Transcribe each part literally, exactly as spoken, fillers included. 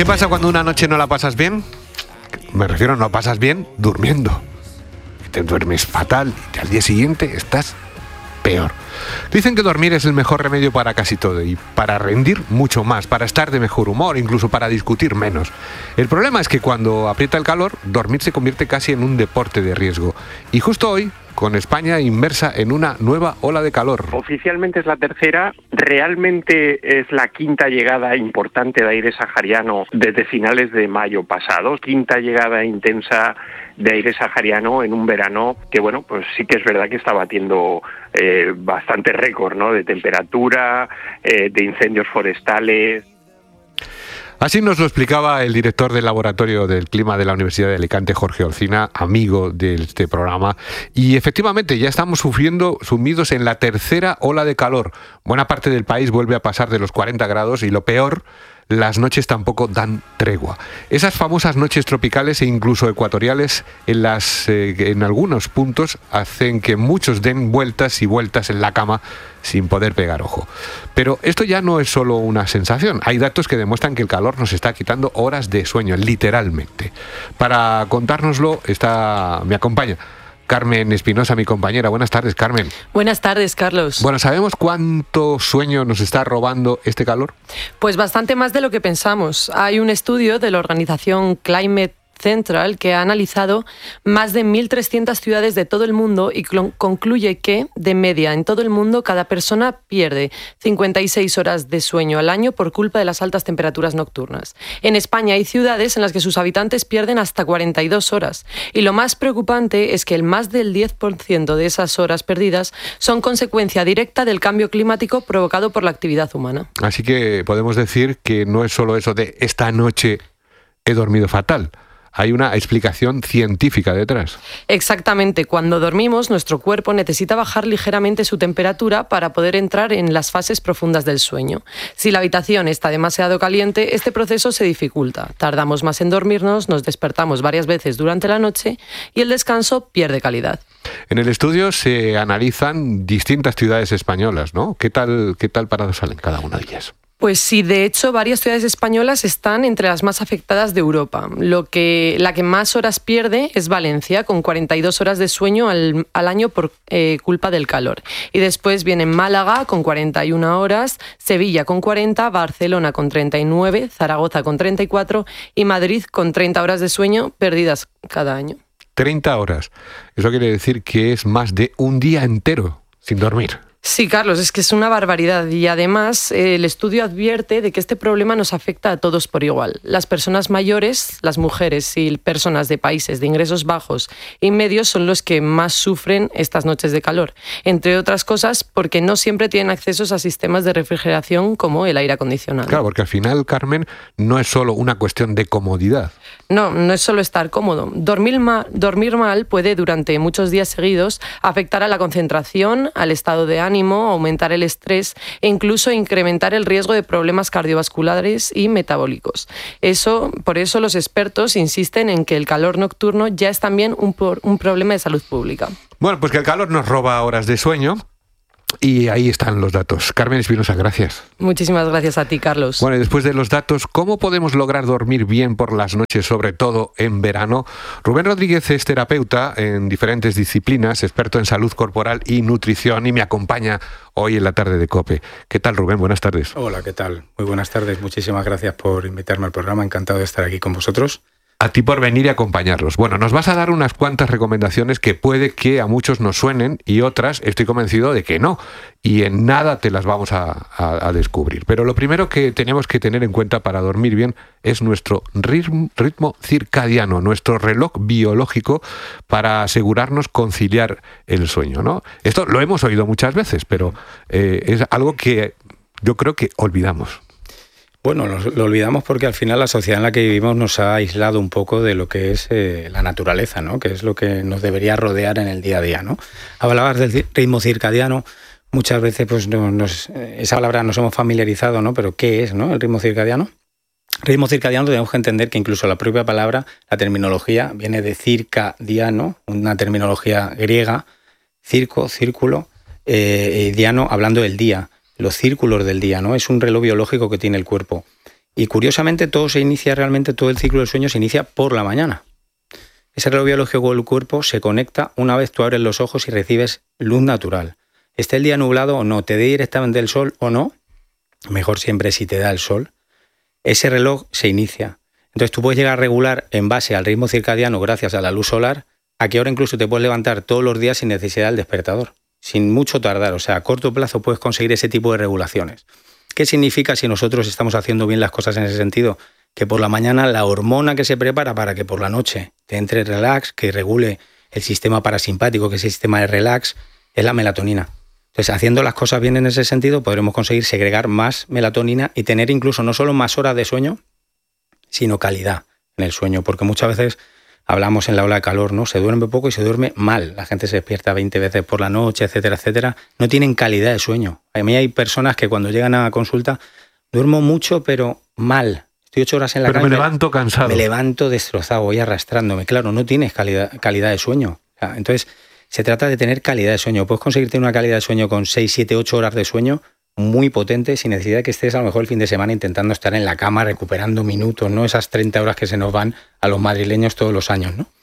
¿Qué pasa cuando una noche no la pasas bien? Me refiero, no pasas bien durmiendo. Te duermes fatal y al día siguiente estás peor. Dicen que dormir es el mejor remedio para casi todo y para rendir mucho más, para estar de mejor humor, incluso para discutir menos. El problema es que cuando aprieta el calor, dormir se convierte casi en un deporte de riesgo. Y justo hoy, con España inmersa en una nueva ola de calor. Oficialmente es la tercera, realmente es la quinta llegada importante de aire sahariano desde finales de mayo pasado, quinta llegada intensa de aire sahariano en un verano que, bueno, pues sí que es verdad que está batiendo eh, bastante récord, ¿no?, de temperatura, eh, de incendios forestales. Así nos lo explicaba el director del Laboratorio del Clima de la Universidad de Alicante, Jorge Olcina, amigo de este programa. Y efectivamente ya estamos sufriendo, sumidos en la tercera ola de calor. Buena parte del país vuelve a pasar de los cuarenta grados y lo peor, las noches tampoco dan tregua. Esas famosas noches tropicales e incluso ecuatoriales en las eh, en algunos puntos hacen que muchos den vueltas y vueltas en la cama sin poder pegar ojo. Pero esto ya no es solo una sensación. Hay datos que demuestran que el calor nos está quitando horas de sueño, literalmente. Para contárnoslo, está, me acompaña Carmen Espinosa, mi compañera. Buenas tardes, Carmen. Buenas tardes, Carlos. Bueno, ¿sabemos cuánto sueño nos está robando este calor? Pues bastante más de lo que pensamos. Hay un estudio de la organización Climate Central que ha analizado más de mil trescientas ciudades de todo el mundo y concluye que, de media, en todo el mundo, cada persona pierde cincuenta y seis horas de sueño al año por culpa de las altas temperaturas nocturnas. En España hay ciudades en las que sus habitantes pierden hasta cuarenta y dos horas. Y lo más preocupante es que el más del diez por ciento de esas horas perdidas son consecuencia directa del cambio climático provocado por la actividad humana. Así que podemos decir que no es solo eso de esta noche he dormido fatal. Hay una explicación científica detrás. Exactamente. Cuando dormimos, nuestro cuerpo necesita bajar ligeramente su temperatura para poder entrar en las fases profundas del sueño. Si la habitación está demasiado caliente, este proceso se dificulta. Tardamos más en dormirnos, nos despertamos varias veces durante la noche y el descanso pierde calidad. En el estudio se analizan distintas ciudades españolas, ¿no? ¿Qué tal, qué tal parados salen cada una de ellas? Pues sí, de hecho, varias ciudades españolas están entre las más afectadas de Europa. Lo que, la que más horas pierde es Valencia, con cuarenta y dos horas de sueño al, al año por eh, culpa del calor. Y después viene Málaga, con cuarenta y una horas, Sevilla con cuarenta, Barcelona con treinta y nueve, Zaragoza con treinta y cuatro y Madrid con treinta horas de sueño perdidas cada año. treinta horas. Eso quiere decir que es más de un día entero sin dormir. Sí, Carlos, es que es una barbaridad y además eh, el estudio advierte de que este problema nos afecta a todos por igual. Las personas mayores, las mujeres y personas de países de ingresos bajos y medios son los que más sufren estas noches de calor, entre otras cosas porque no siempre tienen acceso a sistemas de refrigeración como el aire acondicionado. Claro, porque al final, Carmen, no es solo una cuestión de comodidad. No, no es solo estar cómodo. Dormir mal, dormir mal puede durante muchos días seguidos afectar a la concentración, al estado de ánimo, aumentar el estrés e incluso incrementar el riesgo de problemas cardiovasculares y metabólicos. Eso, por eso los expertos insisten en que el calor nocturno ya es también un, un problema de salud pública. Bueno, pues que el calor nos roba horas de sueño. Y ahí están los datos. Carmen Espinosa, gracias. Muchísimas gracias a ti, Carlos. Bueno, y después de los datos, ¿cómo podemos lograr dormir bien por las noches, sobre todo en verano? Rubén Rodríguez es terapeuta en diferentes disciplinas, experto en salud corporal y nutrición, y me acompaña hoy en la tarde de COPE. ¿Qué tal, Rubén? Buenas tardes. Hola, ¿qué tal? Muy buenas tardes. Muchísimas gracias por invitarme al programa. Encantado de estar aquí con vosotros. A ti por venir y acompañarlos. Bueno, nos vas a dar unas cuantas recomendaciones que puede que a muchos nos suenen y otras estoy convencido de que no. Y en nada te las vamos a, a, a descubrir. Pero lo primero que tenemos que tener en cuenta para dormir bien es nuestro ritmo, ritmo circadiano, nuestro reloj biológico para asegurarnos conciliar el sueño, ¿no? Esto lo hemos oído muchas veces, pero eh, es algo que yo creo que olvidamos. Bueno, lo, lo olvidamos porque al final la sociedad en la que vivimos nos ha aislado un poco de lo que es eh, la naturaleza, ¿no? Que es lo que nos debería rodear en el día a día, ¿no? Hablabas del ritmo circadiano, muchas veces pues no, nos, esa palabra nos hemos familiarizado, ¿no? Pero ¿qué es, no? El ritmo circadiano. Ritmo circadiano tenemos que entender que incluso la propia palabra, la terminología, viene de circadiano, una terminología griega, circo, círculo, eh, diano, hablando del día. Los círculos del día, ¿no? Es un reloj biológico que tiene el cuerpo. Y curiosamente todo se inicia realmente, todo el ciclo del sueño se inicia por la mañana. Ese reloj biológico del cuerpo se conecta una vez tú abres los ojos y recibes luz natural. Esté el día nublado o no, te dé directamente el sol o no, mejor siempre si te da el sol, ese reloj se inicia. Entonces tú puedes llegar a regular en base al ritmo circadiano gracias a la luz solar, a qué hora incluso te puedes levantar todos los días sin necesidad del despertador, sin mucho tardar. O sea, a corto plazo puedes conseguir ese tipo de regulaciones. ¿Qué significa si nosotros estamos haciendo bien las cosas en ese sentido? Que por la mañana la hormona que se prepara para que por la noche te entre relax, que regule el sistema parasimpático, que es el sistema de relax, es la melatonina. Entonces, haciendo las cosas bien en ese sentido, podremos conseguir segregar más melatonina y tener incluso no solo más horas de sueño, sino calidad en el sueño. Porque muchas veces hablamos en la ola de calor, ¿no? Se duerme poco y se duerme mal. La gente se despierta veinte veces por la noche, etcétera, etcétera. No tienen calidad de sueño. A mí hay personas que cuando llegan a consulta, duermo mucho, pero mal. Estoy ocho horas en la Pero cama. me levanto cansado. Me levanto destrozado, voy arrastrándome. Claro, no tienes calidad, calidad de sueño. O sea, entonces, se trata de tener calidad de sueño. Puedes conseguirte una calidad de sueño con seis, siete, ocho horas de sueño muy potente, sin necesidad de que estés a lo mejor el fin de semana intentando estar en la cama, recuperando minutos, ¿no? Esas treinta horas que se nos van a los madrileños todos los años, ¿no?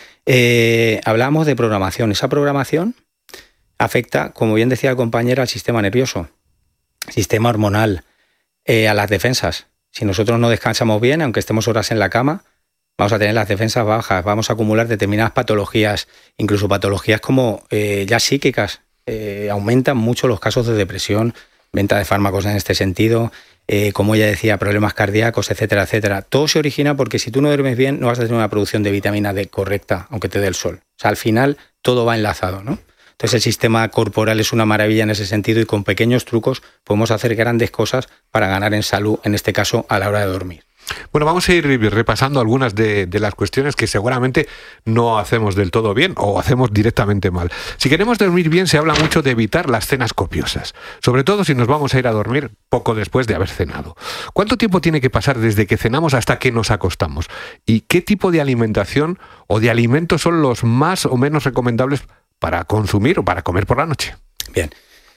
Eh, hablábamos de programación. Esa programación afecta, como bien decía la compañera, al sistema nervioso, sistema hormonal, eh, a las defensas. Si nosotros no descansamos bien, aunque estemos horas en la cama, vamos a tener las defensas bajas, vamos a acumular determinadas patologías, incluso patologías como eh, ya psíquicas. Eh, aumentan mucho los casos de depresión, venta de fármacos en este sentido, eh, como ella decía, problemas cardíacos, etcétera, etcétera. Todo se origina porque si tú no duermes bien, no vas a tener una producción de vitamina D correcta, aunque te dé el sol. O sea, al final todo va enlazado, ¿no? Entonces el sistema corporal es una maravilla en ese sentido y con pequeños trucos podemos hacer grandes cosas para ganar en salud, en este caso a la hora de dormir. Bueno, vamos a ir repasando algunas de, de las cuestiones que seguramente no hacemos del todo bien o hacemos directamente mal. Si queremos dormir bien, se habla mucho de evitar las cenas copiosas, sobre todo si nos vamos a ir a dormir poco después de haber cenado. ¿Cuánto tiempo tiene que pasar desde que cenamos hasta que nos acostamos? ¿Y qué tipo de alimentación o de alimentos son los más o menos recomendables para consumir o para comer por la noche? Bien,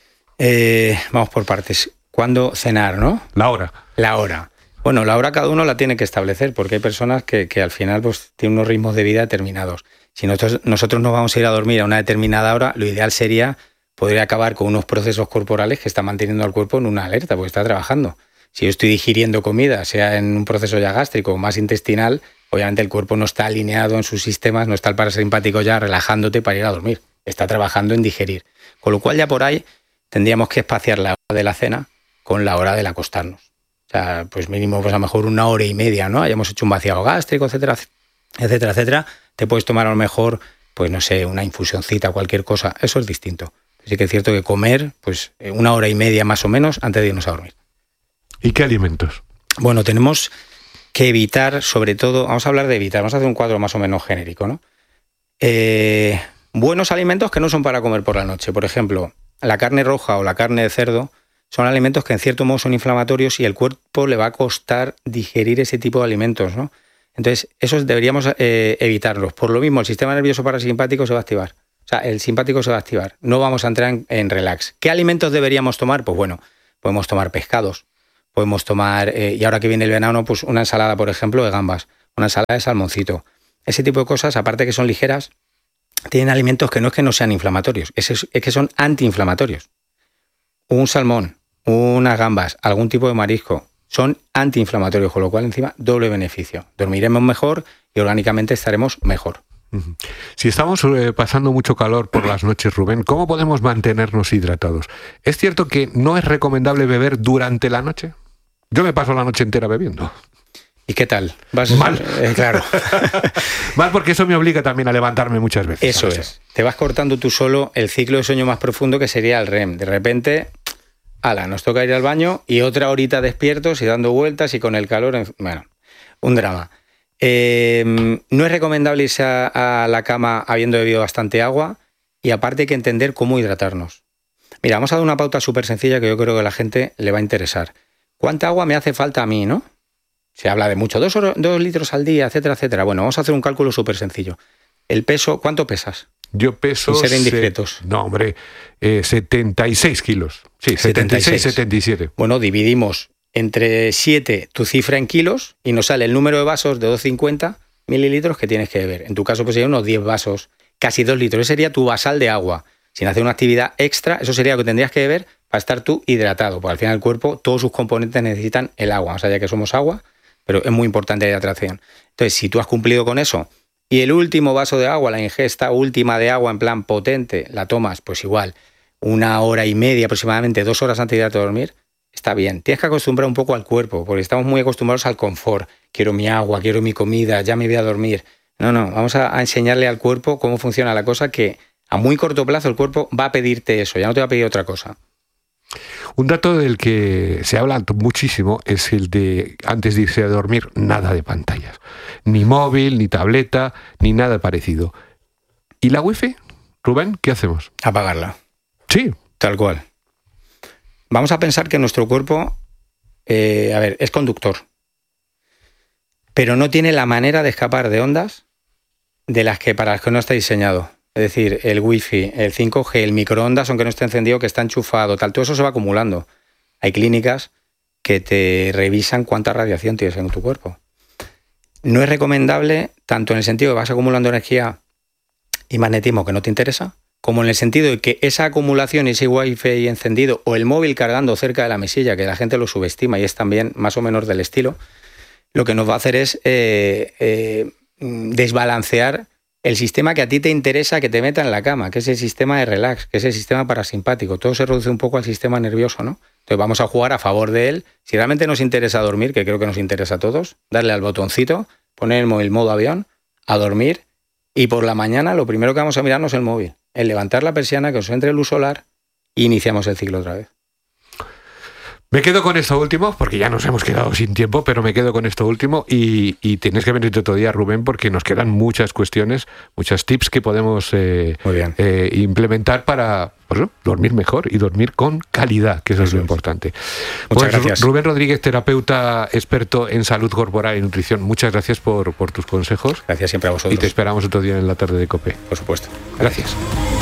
eh, vamos por partes. ¿Cuándo cenar, no? La hora. La hora. Bueno, la hora cada uno la tiene que establecer porque hay personas que, que al final pues, tienen unos ritmos de vida determinados. Si nosotros, nosotros nos vamos a ir a dormir a una determinada hora, lo ideal sería poder acabar con unos procesos corporales que están manteniendo al cuerpo en una alerta porque está trabajando. Si yo estoy digiriendo comida, sea en un proceso ya gástrico o más intestinal, obviamente el cuerpo no está alineado en sus sistemas, no está el parasimpático ya relajándote para ir a dormir. Está trabajando en digerir. Con lo cual ya por ahí tendríamos que espaciar la hora de la cena con la hora del acostarnos. O sea, pues mínimo, pues a lo mejor una hora y media, ¿no? Hayamos hecho un vaciado gástrico, etcétera, etcétera, etcétera. Te puedes tomar a lo mejor, pues no sé, una infusioncita, cualquier cosa. Eso es distinto. Así que es cierto que comer, pues una hora y media más o menos antes de irnos a dormir. ¿Y qué alimentos? Bueno, tenemos que evitar, sobre todo, vamos a hablar de evitar, vamos a hacer un cuadro más o menos genérico, ¿no? Eh, buenos alimentos que no son para comer por la noche. Por ejemplo, la carne roja o la carne de cerdo son alimentos que en cierto modo son inflamatorios y el cuerpo le va a costar digerir ese tipo de alimentos, ¿no? Entonces, esos deberíamos eh, evitarlos. Por lo mismo, el sistema nervioso parasimpático se va a activar. O sea, el simpático se va a activar. No vamos a entrar en, en relax. ¿Qué alimentos deberíamos tomar? Pues bueno, podemos tomar pescados, podemos tomar, eh, y ahora que viene el verano, pues una ensalada, por ejemplo, de gambas, una ensalada de salmoncito. Ese tipo de cosas, aparte que son ligeras, tienen alimentos que no es que no sean inflamatorios, es, es que son antiinflamatorios. Un salmón, unas gambas, algún tipo de marisco, son antiinflamatorios, con lo cual encima doble beneficio. Dormiremos mejor y orgánicamente estaremos mejor. Si estamos eh, pasando mucho calor por las noches, Rubén, ¿cómo podemos mantenernos hidratados? ¿Es cierto que no es recomendable beber durante la noche? Yo me paso la noche entera bebiendo. ¿Y qué tal? ¿Vas Mal. Eh, claro. Mal, porque eso me obliga también a levantarme muchas veces. Eso es. Te vas cortando tú solo el ciclo de sueño más profundo que sería el R E M. De repente, ala, nos toca ir al baño y otra horita despiertos y dando vueltas y con el calor, en... bueno, un drama. Eh, no es recomendable irse a, a la cama habiendo bebido bastante agua y aparte hay que entender cómo hidratarnos. Mira, vamos a dar una pauta súper sencilla que yo creo que a la gente le va a interesar. ¿Cuánta agua me hace falta a mí, no? Se habla de mucho, dos, dos litros al día, etcétera, etcétera. Bueno, vamos a hacer un cálculo súper sencillo. El peso, ¿cuánto pesas? Yo peso... Sin ser indiscretos. Se, no, hombre, eh, setenta y seis kilos. Sí, setenta y seis, setenta y siete. Bueno, dividimos entre siete tu cifra en kilos y nos sale el número de vasos de doscientos cincuenta mililitros que tienes que beber. En tu caso pues serían unos diez vasos, casi dos litros. Ese sería tu basal de agua. Sin hacer una actividad extra, eso sería lo que tendrías que beber para estar tú hidratado, porque al final el cuerpo, todos sus componentes necesitan el agua, más allá de que somos agua, pero es muy importante la hidratación. Entonces, si tú has cumplido con eso y el último vaso de agua, la ingesta última de agua en plan potente, la tomas, pues igual, una hora y media aproximadamente, dos horas antes de irte a dormir, está bien. Tienes que acostumbrar un poco al cuerpo, porque estamos muy acostumbrados al confort. Quiero mi agua, quiero mi comida, ya me voy a dormir. No, no, vamos a, a enseñarle al cuerpo cómo funciona la cosa, que a muy corto plazo el cuerpo va a pedirte eso, ya no te va a pedir otra cosa. Un dato del que se habla muchísimo es el de, antes de irse a dormir, nada de pantallas. Ni móvil, ni tableta, ni nada parecido. ¿Y la wifi? Rubén, ¿qué hacemos? Apagarla. Sí. Tal cual. Vamos a pensar que nuestro cuerpo, eh, a ver, es conductor, pero no tiene la manera de escapar de ondas de las que para las que no está diseñado. Es decir, el wifi, el cinco G, el microondas, aunque no esté encendido, que está enchufado, tal, todo eso se va acumulando. Hay clínicas que te revisan cuánta radiación tienes en tu cuerpo. No es recomendable, tanto en el sentido de que vas acumulando energía y magnetismo que no te interesa, como en el sentido de que esa acumulación y ese wifi encendido o el móvil cargando cerca de la mesilla, que la gente lo subestima y es también más o menos del estilo, lo que nos va a hacer es eh, eh, desbalancear el sistema que a ti te interesa que te meta en la cama, que es el sistema de relax, que es el sistema parasimpático. Todo se reduce un poco al sistema nervioso, ¿no? Entonces vamos a jugar a favor de él. Si realmente nos interesa dormir, que creo que nos interesa a todos, darle al botoncito, poner el móvil modo avión, a dormir, y por la mañana lo primero que vamos a mirarnos es el móvil. El levantar la persiana, que nos entre luz solar, e iniciamos el ciclo otra vez. Me quedo con esto último, porque ya nos hemos quedado sin tiempo, pero me quedo con esto último y, y tienes que venirte otro día, Rubén, porque nos quedan muchas cuestiones, muchos tips que podemos eh, eh, implementar para pues, dormir mejor y dormir con calidad, que eso, eso es lo es. importante. Muchas pues, gracias. Rubén Rodríguez, terapeuta experto en salud corporal y nutrición, muchas gracias por, por tus consejos. Gracias siempre a vosotros. Y te esperamos otro día en la tarde de COPE. Por supuesto. Gracias. gracias.